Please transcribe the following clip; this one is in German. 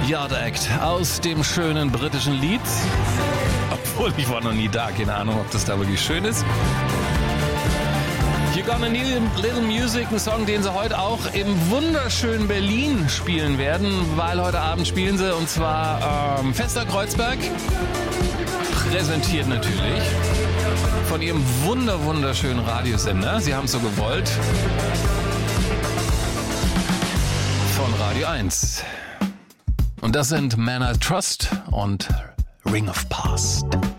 Yard Act aus dem schönen britischen Lied. Obwohl, ich war noch nie da, keine Ahnung, ob das da wirklich schön ist. You Gonna Need a Little Music, ein Song, den sie heute auch im wunderschönen Berlin spielen werden, weil heute Abend spielen sie, und zwar Fester Kreuzberg, präsentiert natürlich von ihrem wunderschönen Radiosender. Sie haben es so gewollt. Von Radio 1. Und das sind Man I Trust und Ring of Past.